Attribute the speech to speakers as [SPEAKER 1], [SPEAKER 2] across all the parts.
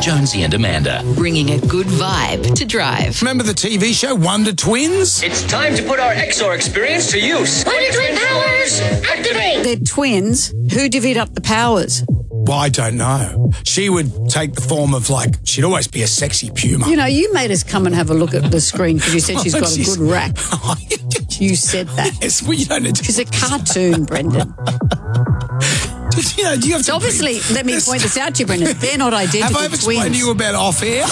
[SPEAKER 1] Jonesy and Amanda.
[SPEAKER 2] Bringing a good vibe to drive.
[SPEAKER 3] Remember the TV show Wonder Twins?
[SPEAKER 4] It's time to put our XR experience to use.
[SPEAKER 5] Wonder Twin powers, activate!
[SPEAKER 6] They're twins. Who divvied up the powers?
[SPEAKER 3] Well, I don't know. She would take the form of, she'd always be a sexy puma.
[SPEAKER 6] You know, you made us come and have a look at the screen because you said she's got a good rack. You said that.
[SPEAKER 3] Yes, well, you don't need to.
[SPEAKER 6] She's a cartoon, Brendan.
[SPEAKER 3] Do you have to
[SPEAKER 6] Obviously, let me point this out to you, Brendan. They're not identical
[SPEAKER 3] Have I
[SPEAKER 6] twins.
[SPEAKER 3] explained to you about off-air?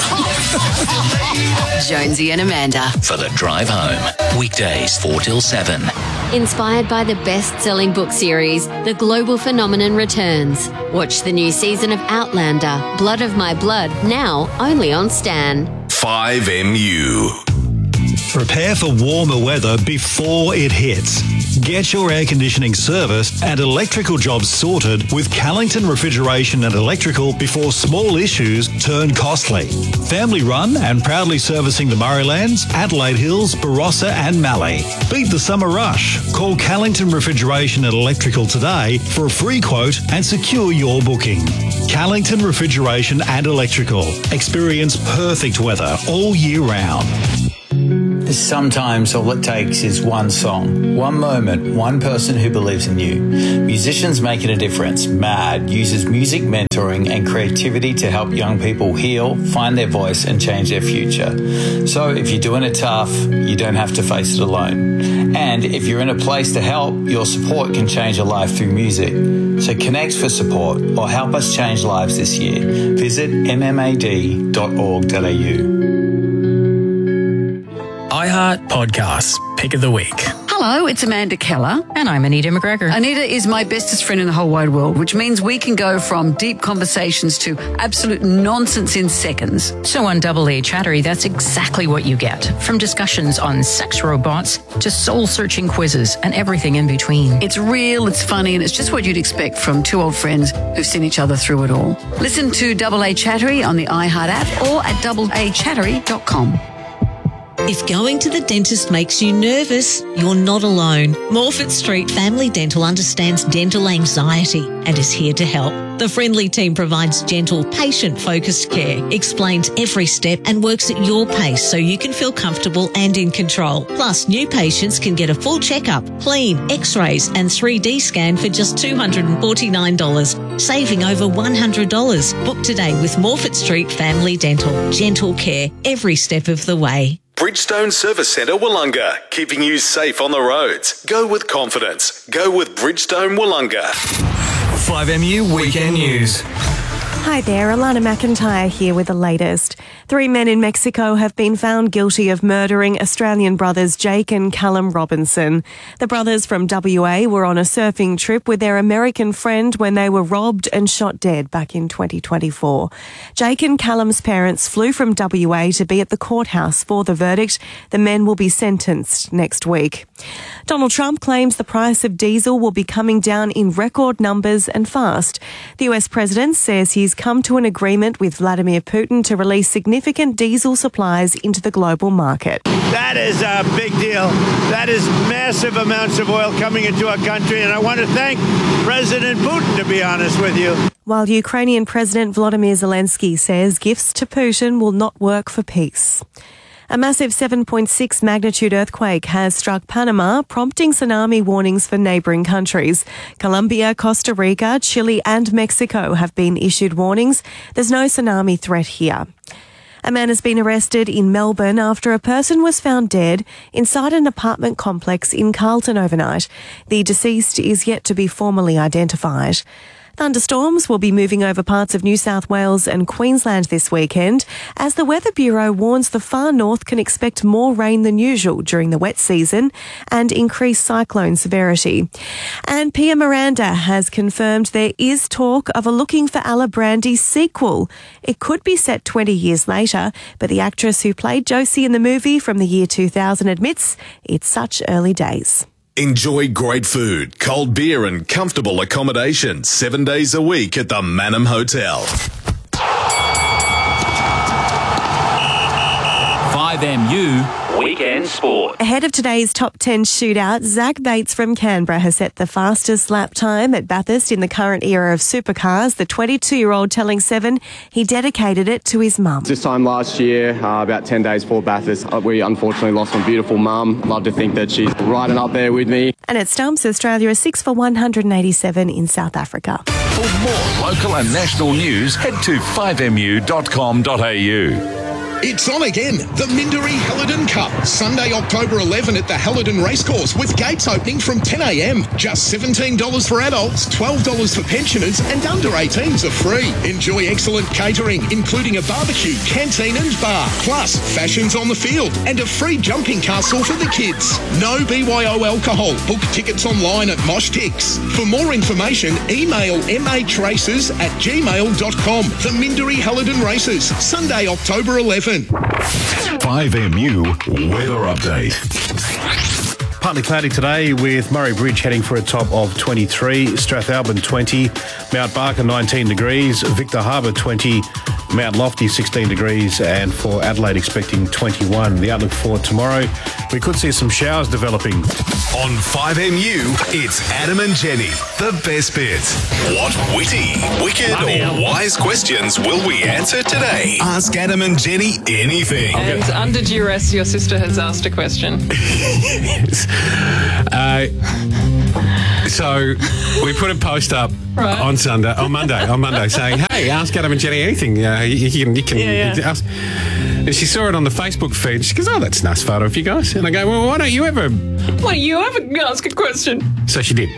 [SPEAKER 2] Jonesy and Amanda.
[SPEAKER 1] For the drive home. Weekdays 4 till 7.
[SPEAKER 7] Inspired by the best-selling book series, The Global Phenomenon returns. Watch the new season of Outlander, Blood of My Blood, now only on Stan.
[SPEAKER 8] 5MU. Prepare for warmer weather before it hits. Get your air conditioning serviced and electrical jobs sorted with Callington Refrigeration and Electrical before small issues turn costly. Family run and proudly servicing the Murraylands, Adelaide Hills, Barossa and Mallee. Beat the summer rush. Call Callington Refrigeration and Electrical today for a free quote and secure your booking. Callington Refrigeration and Electrical. Experience perfect weather all year round.
[SPEAKER 9] Sometimes all it takes is one song, one moment, one person who believes in you. Musicians Making a Difference, MAD, uses music mentoring and creativity to help young people heal, find their voice and change their future. So if you're doing it tough, you don't have to face it alone. And if you're in a place to help, your support can change a life through music. So connect for support or help us change lives this year. Visit mmad.org.au.
[SPEAKER 10] iHeart Podcasts, Pick of the Week.
[SPEAKER 6] Hello, it's Amanda Keller.
[SPEAKER 11] And I'm Anita McGregor.
[SPEAKER 6] Anita is my bestest friend in the whole wide world, which means we can go from deep conversations to absolute nonsense in seconds.
[SPEAKER 11] So on Double A Chattery, that's exactly what you get. From discussions on sex robots to soul-searching quizzes and everything in between.
[SPEAKER 6] It's real, it's funny, and it's just what you'd expect from two old friends who've seen each other through it all. Listen to Double A Chattery on the iHeart app or at doubleachattery.com.
[SPEAKER 12] If going to the dentist makes you nervous, you're not alone. Morfett Street Family Dental understands dental anxiety and is here to help. The friendly team provides gentle, patient-focused care, explains every step and works at your pace so you can feel comfortable and in control. Plus, new patients can get a full checkup, clean, x-rays and 3D scan for just $249, saving over $100. Book today with Morfett Street Family Dental. Gentle care every step of the way.
[SPEAKER 8] Bridgestone Service Centre Wollonga, keeping you safe on the roads. Go with confidence. Go with Bridgestone Wollonga.
[SPEAKER 10] 5MU Weekend News.
[SPEAKER 13] Hi there, Alana McIntyre here with the latest. 3 men in Mexico have been found guilty of murdering Australian brothers Jake and Callum Robinson. The brothers from WA were on a surfing trip with their American friend when they were robbed and shot dead back in 2024. Jake and Callum's parents flew from WA to be at the courthouse for the verdict. The men will be sentenced next week. Donald Trump claims the price of diesel will be coming down in record numbers and fast. The US president says he's come to an agreement with Vladimir Putin to release significant diesel supplies into the global market.
[SPEAKER 14] That is a big deal. That is massive amounts of oil coming into our country, and I want to thank President Putin, to be honest with you.
[SPEAKER 13] While Ukrainian President Volodymyr Zelensky says gifts to Putin will not work for peace. A massive 7.6 magnitude earthquake has struck Panama, prompting tsunami warnings for neighbouring countries. Colombia, Costa Rica, Chile and Mexico have been issued warnings. There's no tsunami threat here. A man has been arrested in Melbourne after a person was found dead inside an apartment complex in Carlton overnight. The deceased is yet to be formally identified. Thunderstorms will be moving over parts of New South Wales and Queensland this weekend, as the Weather Bureau warns the far north can expect more rain than usual during the wet season and increased cyclone severity. And Pia Miranda has confirmed there is talk of a Looking for Alibrandi sequel. It could be set 20 years later, but the actress who played Josie in the movie from the year 2000 admits it's such early days.
[SPEAKER 8] Enjoy great food, cold beer and comfortable accommodation 7 days a week at the Manham Hotel.
[SPEAKER 1] 5MU Weekend Sport.
[SPEAKER 13] Ahead of today's top 10 shootout, Zach Bates from Canberra has set the fastest lap time at Bathurst in the current era of supercars. The 22-year-old telling Seven he dedicated it to his mum.
[SPEAKER 15] This time last year, about 10 days before Bathurst, we unfortunately lost my beautiful mum. Love to think that she's riding up there with me.
[SPEAKER 13] And at Stumps, Australia is 6 for 187 in South Africa.
[SPEAKER 16] For more local and national news, head to 5mu.com.au.
[SPEAKER 17] It's on again, the Minderee Helidon Cup, Sunday, October 11 at the Helidon Racecourse, with gates opening from 10 a.m. Just $17 for adults, $12 for pensioners, and under 18s are free. Enjoy excellent catering, including a barbecue, canteen and bar, plus fashions on the field, and a free jumping castle for the kids. No BYO alcohol. Book tickets online at Moshtix. For more information, email matraces@gmail.com. The Minderee Helidon Races, Sunday, October 11.
[SPEAKER 16] 5MU Weather Update.
[SPEAKER 18] Partly cloudy today with Murray Bridge heading for a top of 23, Strathalbyn 20, Mount Barker 19 degrees, Victor Harbour 20, Mount Lofty 16 degrees, and for Adelaide expecting 21. The outlook for tomorrow, we could see some showers developing.
[SPEAKER 16] On 5MU, it's Adam and Jenny, the best bits. What witty, wicked or wise questions will we answer today? Ask Adam and Jenny anything.
[SPEAKER 19] And under duress, your sister has asked a question.
[SPEAKER 20] Yes. So we put a post up on Monday saying, "Hey, ask Adam and Jenny anything. You can ask." And she saw it on the Facebook feed. She goes, "Oh, that's a nice photo of you guys." And I go, "Well, why don't you ever
[SPEAKER 19] ask a question?"
[SPEAKER 20] So she did.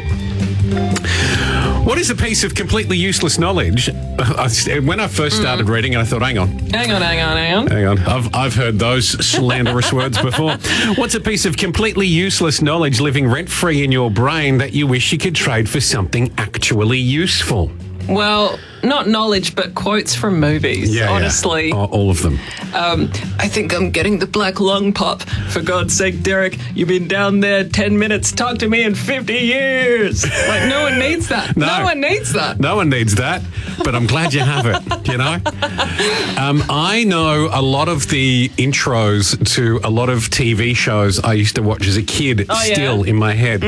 [SPEAKER 20] What is a piece of completely useless knowledge? When I first started reading, I thought, hang on. I've heard those slanderous words before. What's a piece of completely useless knowledge living rent-free in your brain that you wish you could trade for something actually useful?
[SPEAKER 19] Well, not knowledge, but quotes from movies, honestly.
[SPEAKER 20] Oh, all of them.
[SPEAKER 19] I think I'm getting the black lung pop. For God's sake, Derek, you've been down there 10 minutes. Talk to me in 50 years. Like, no one needs that. No one needs that.
[SPEAKER 20] No one needs that, but I'm glad you have it, you know? I know a lot of the intros to a lot of TV shows I used to watch as a kid still in my head.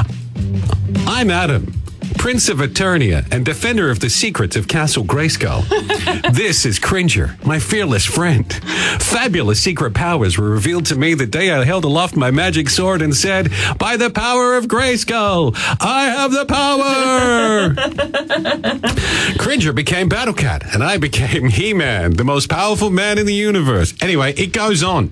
[SPEAKER 20] I'm Adam, Prince of Eternia and defender of the secrets of Castle Grayskull. This is Cringer, my fearless friend. Fabulous secret powers were revealed to me the day I held aloft my magic sword and said, "By the power of Grayskull, I have the power!" Cringer became Battlecat, and I became He-Man, the most powerful man in the universe. Anyway, it goes on.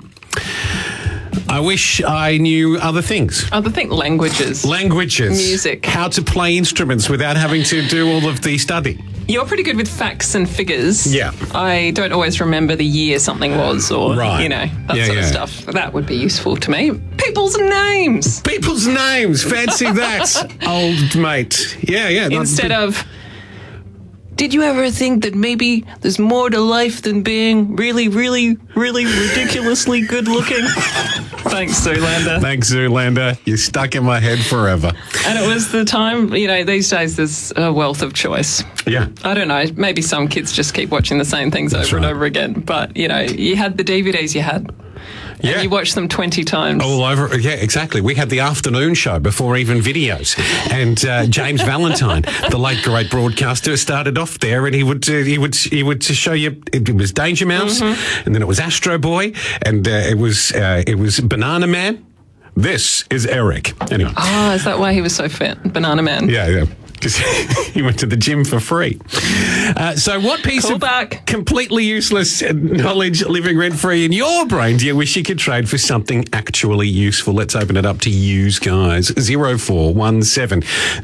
[SPEAKER 20] I wish I knew other things.
[SPEAKER 19] Languages. Music.
[SPEAKER 20] How to play instruments without having to do all of the study.
[SPEAKER 19] You're pretty good with facts and figures.
[SPEAKER 20] Yeah.
[SPEAKER 19] I don't always remember the year something was or, that sort of stuff. That would be useful to me. People's names.
[SPEAKER 20] Fancy that, old mate. Yeah.
[SPEAKER 19] Instead of... Did you ever think that maybe there's more to life than being really, really, really ridiculously good looking? Thanks, Zoolander. You're stuck in my head forever. And it was the time, these days there's a wealth of choice.
[SPEAKER 20] Yeah.
[SPEAKER 19] I don't know, maybe some kids just keep watching the same things over and over again. But, you had the DVDs you had. Yeah. And you watched them 20 times.
[SPEAKER 20] All over. Yeah, exactly. We had the afternoon show before even videos. And James Valentine, the late great broadcaster, started off there and he would show you, it was Danger Mouse, and then it was Astro Boy, and it was Banana Man. This is Eric. Anyway.
[SPEAKER 19] Oh, is that why he was so fit? Banana Man.
[SPEAKER 20] Yeah. Because he went to the gym for free. So what piece of completely useless knowledge living rent-free in your brain do you wish you could trade for something actually useful? Let's open it up to yous, guys. 0417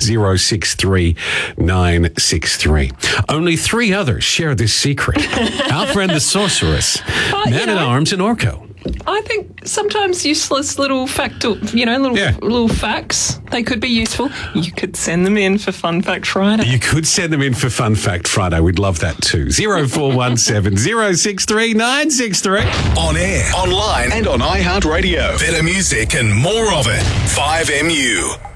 [SPEAKER 20] 063 963. Only 3 others share this secret. Our friend the Sorceress, Man-at-Arms and Orko.
[SPEAKER 19] I think sometimes useless little little facts, they could be useful. You could send them in for Fun Fact Friday.
[SPEAKER 20] We'd love that too. 0417 063 963.
[SPEAKER 16] On air, online and on iHeartRadio. Better music and more of it. 5MU.